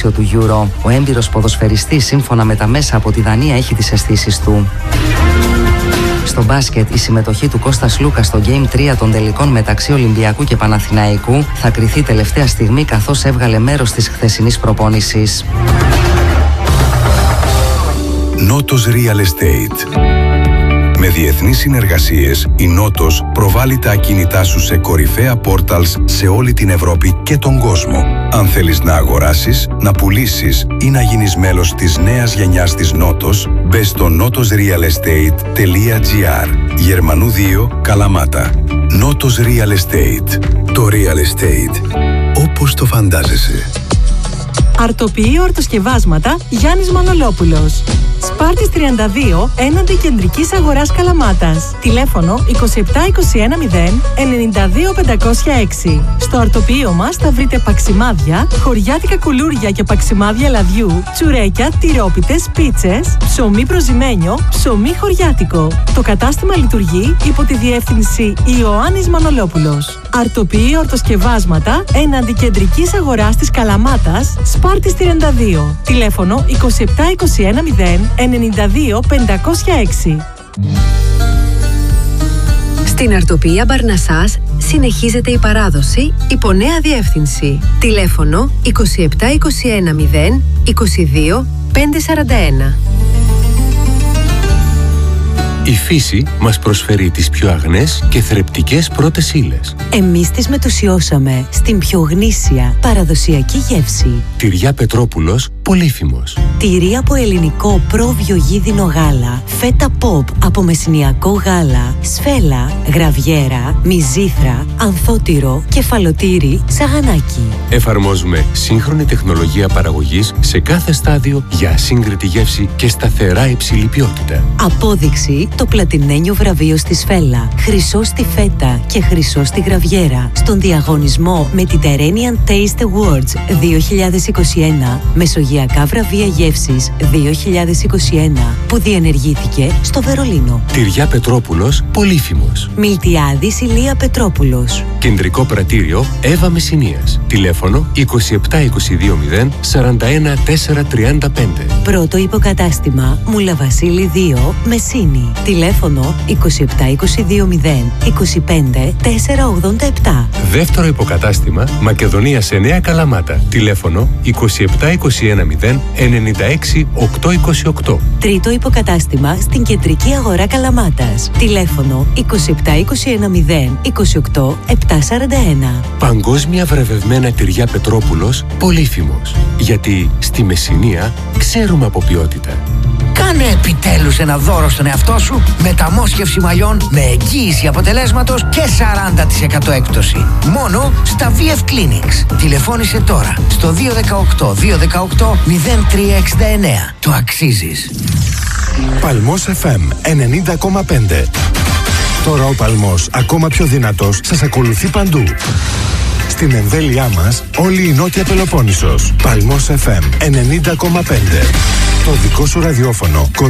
του Euro. Ο έμπειρος ποδοσφαιριστής, σύμφωνα με τα μέσα από τη Δανία, έχει τις αισθήσεις του. Στο μπάσκετ, η συμμετοχή του Κώστας Λούκα στο Game 3 των τελικών μεταξύ Ολυμπιακού και Παναθηναϊκού θα κριθεί τελευταία στιγμή, καθώς έβγαλε μέρος της χθεσινής προπόνησης. Νότος Real Estate. Με διεθνείς συνεργασίες, η Νότος προβάλλει τα ακίνητά σου σε κορυφαία πόρταλς σε όλη την Ευρώπη και τον κόσμο. Αν θέλεις να αγοράσεις, να πουλήσεις ή να γίνεις μέλος της νέας γενιάς της Νότος, μπες στο notosrealestate.gr. Γερμανού 2, Καλαμάτα. Νότος Real Estate. Το Real Estate όπως το φαντάζεσαι. Αρτοποιείο Ορτοσκευάσματα Γιάννης Μανολόπουλος. Σπάρτης 32, έναντι Κεντρικής Αγοράς Καλαμάτας. Τηλέφωνο 27210 92506. Στο αρτοποιείο μας θα βρείτε παξιμάδια, χωριάτικα κουλούρια και παξιμάδια λαδιού, τσουρέκια, τυρόπιτες, πίτσες, ψωμί προζυμένιο, ψωμί χωριάτικο. Το κατάστημα λειτουργεί υπό τη διεύθυνση Ιωάννης Μανολόπουλος. Αρτοποιείο Ορτοσκευάσματα έναντι Κεντρικής Αγοράς της Καλαμάτας, Σπάρτης 32. Τηλέφωνο 27210 92506. Στην Αρτοποιεία Μπαρνασάς συνεχίζεται η παράδοση υπό νέα διεύθυνση. Τηλέφωνο 27210 22 541. Η φύση μας προσφέρει τις πιο αγνές και θρεπτικές πρώτες ύλες. Εμείς τις μετουσιώσαμε στην πιο γνήσια παραδοσιακή γεύση. Τυριά Πετρόπουλος, Πολύφημος. Τυρί από ελληνικό πρόβιο γίδινο γάλα, φέτα ποπ από μεσηνιακό γάλα, σφέλα, γραβιέρα, μυζήθρα, ανθότυρο, κεφαλοτήρι, σαγανάκι. Εφαρμόζουμε σύγχρονη τεχνολογία παραγωγής σε κάθε στάδιο για ασύγκριτη γεύση και σταθερά υψηλή ποιότητα. Απόδειξη το πλατινένιο βραβείο στη σφέλα, χρυσό στη φέτα και χρυσό στη γραβιέρα στον διαγωνισμό με την Terrenian Taste Awards 2021, Μεσογειακά βραβεία γεύσης 2021, που διενεργήθηκε στο Βερολίνο. Τυριά Πετρόπουλος, Πολύφημος. Μιλτιάδης Ηλία Πετρόπουλος. Κεντρικό πρατήριο Εύα Μεσσηνίας. Τηλέφωνο 27220 41 435. Πρώτο υποκατάστημα Μουλαβασίλη 2, Μεσσίνη. Τηλέφωνο 27220 25 487. Δεύτερο υποκατάστημα Μακεδονία 9, Καλαμάτα. Τηλέφωνο 27210 96 828. Τρίτο υποκατάστημα στην Κεντρική Αγορά Καλαμάτας. Τηλέφωνο 27210 28 741. Παγκόσμια βραβευμένα τυριά Πετρόπουλος, Πολύφημος. Γιατί στη Μεσσηνία ξέρουμε από ποιότητα. Κάνε επιτέλους ένα δώρο στον εαυτό σου με ταμόσχευση μαλλιών με εγγύηση αποτελέσματος και 40% έκπτωση. Μόνο στα VF Clinics. Τηλεφώνησε τώρα στο 218 218 0369. Το αξίζεις. Παλμός FM 90,5. Τώρα ο Παλμός, ακόμα πιο δυνατός, σας ακολουθεί παντού. Στην εμβέλειά μας, όλη η Νότια Πελοπόννησος. Παλμός FM 90,5. Το δικό σου ραδιόφωνο.